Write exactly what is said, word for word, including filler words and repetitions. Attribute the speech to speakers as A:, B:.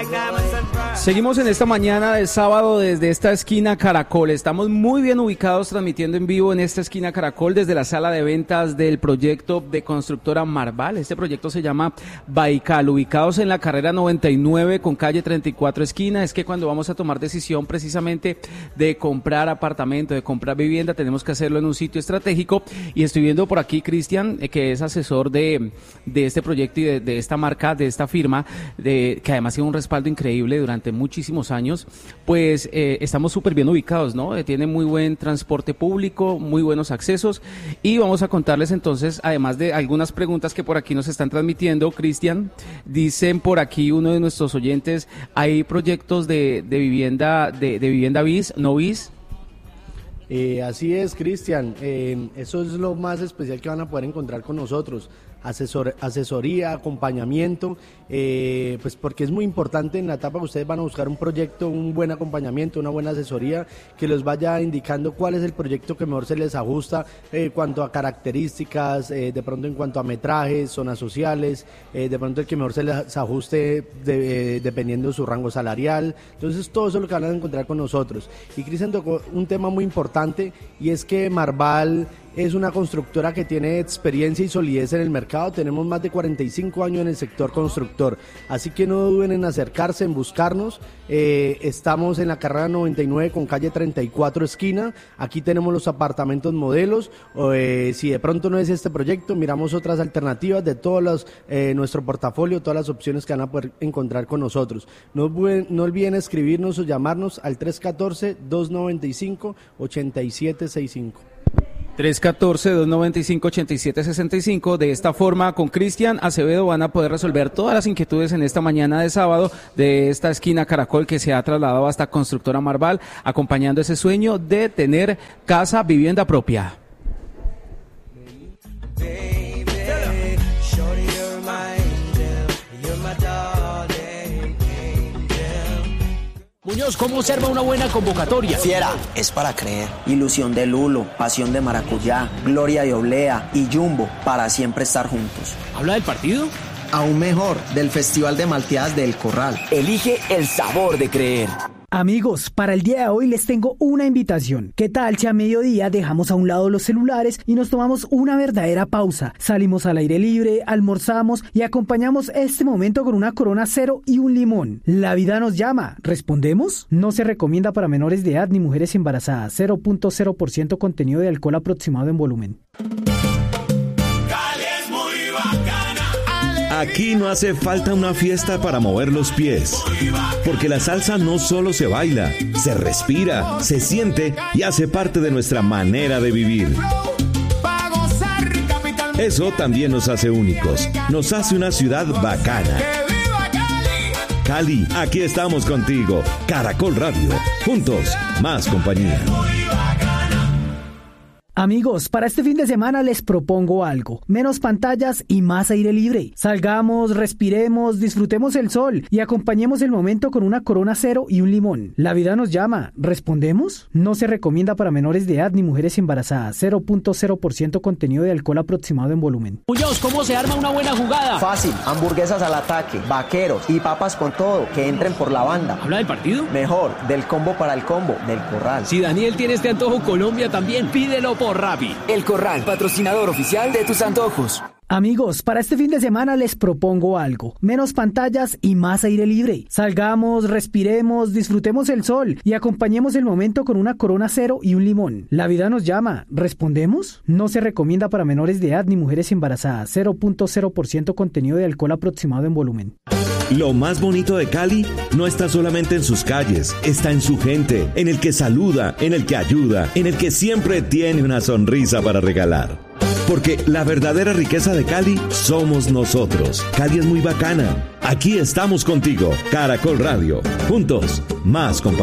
A: Seguimos en esta mañana de sábado desde esta esquina Caracol. Estamos muy bien ubicados transmitiendo en vivo en esta esquina Caracol desde la sala de ventas del proyecto de constructora Marval. Este proyecto se llama Baikal, ubicados en la carrera noventa y nueve con calle treinta y cuatro esquina. Es que cuando vamos a tomar decisión precisamente de comprar apartamento, de comprar vivienda, tenemos que hacerlo en un sitio estratégico. Y estoy viendo por aquí Cristian, eh, que es asesor de, de este proyecto y de, de esta marca, de esta firma, de, que además tiene un respaldo increíble durante muchísimos años. Pues eh, estamos súper bien ubicados, ¿no? Eh, tiene muy buen transporte público, muy buenos accesos, y vamos a contarles entonces, además de algunas preguntas que por aquí nos están transmitiendo, Cristian, dicen por aquí uno de nuestros oyentes, ¿hay proyectos de, de vivienda, de, de vivienda bis, no bis?
B: Eh, así es, Cristian, eh, eso es lo más especial que van a poder encontrar con nosotros. Asesor, asesoría, acompañamiento, eh, pues porque es muy importante en la etapa que ustedes van a buscar un proyecto, un buen acompañamiento, una buena asesoría que les vaya indicando cuál es el proyecto que mejor se les ajusta en eh, cuanto a características, eh, de pronto en cuanto a metrajes, zonas sociales, eh, de pronto el que mejor se les ajuste de, eh, dependiendo de su rango salarial. Entonces todo eso es lo que van a encontrar con nosotros. Y Cristian tocó un tema muy importante, y es que Marval es una constructora que tiene experiencia y solidez en el mercado. Tenemos más de cuarenta y cinco años en el sector constructor, así que no duden en acercarse, en buscarnos. Eh, estamos en la carrera noventa y nueve con calle treinta y cuatro esquina. Aquí tenemos los apartamentos modelos. Eh, si de pronto no es este proyecto, miramos otras alternativas de todos los, eh, nuestro portafolio, todas las opciones que van a poder encontrar con nosotros. No, no olviden escribirnos o llamarnos al tres uno cuatro, dos nueve cinco, ocho siete seis cinco.
A: tres uno cuatro, dos nueve cinco, ocho siete seis cinco. De esta forma, con Cristian Acevedo van a poder resolver todas las inquietudes en esta mañana de sábado de esta esquina Caracol, que se ha trasladado hasta Constructora Marval, acompañando ese sueño de tener casa, vivienda propia.
C: Muñoz, ¿cómo se arma una buena convocatoria?
D: Fiera, es para creer. Ilusión de Lulo, pasión de maracuyá, gloria de oblea y Jumbo, para siempre estar juntos.
C: ¿Habla del partido?
D: Aún mejor, del Festival de Malteadas del Corral.
C: Elige el sabor de creer.
E: Amigos, para el día de hoy les tengo una invitación. ¿Qué tal si a mediodía dejamos a un lado los celulares y nos tomamos una verdadera pausa? Salimos al aire libre, almorzamos y acompañamos este momento con una Corona Cero y un limón. La vida nos llama. ¿Respondemos? No se recomienda para menores de edad ni mujeres embarazadas. cero punto cero por ciento contenido de alcohol aproximado en volumen.
F: Aquí no hace falta una fiesta para mover los pies, porque la salsa no solo se baila, se respira, se siente y hace parte de nuestra manera de vivir. Eso también nos hace únicos, nos hace una ciudad bacana. Cali, aquí estamos contigo. Caracol Radio, juntos, más compañía.
E: Amigos, para este fin de semana les propongo algo. Menos pantallas y más aire libre. Salgamos, respiremos, disfrutemos el sol y acompañemos el momento con una Corona Cero y un limón. La vida nos llama. ¿Respondemos? No se recomienda para menores de edad ni mujeres embarazadas. cero punto cero por ciento contenido de alcohol aproximado en volumen.
C: Muñoz, ¿cómo se arma una buena jugada?
D: Fácil, hamburguesas al ataque, vaqueros y papas con todo, que entren por la banda.
C: ¿Habla del partido?
D: Mejor, del combo para el combo, del Corral.
C: Si Daniel tiene este antojo, Colombia también, pídelo por Rappi.
G: El Corral, patrocinador oficial de tus antojos.
E: Amigos, para este fin de semana les propongo algo. Menos pantallas y más aire libre. Salgamos, respiremos, disfrutemos el sol y acompañemos el momento con una Corona Cero y un limón. La vida nos llama. ¿Respondemos? No se recomienda para menores de edad ni mujeres embarazadas. cero punto cero por ciento contenido de alcohol aproximado en volumen.
F: Lo más bonito de Cali no está solamente en sus calles, está en su gente, en el que saluda, en el que ayuda, en el que siempre tiene una sonrisa para regalar. Porque la verdadera riqueza de Cali somos nosotros. Cali es muy bacana. Aquí estamos contigo. Caracol Radio. Juntos, más compañía.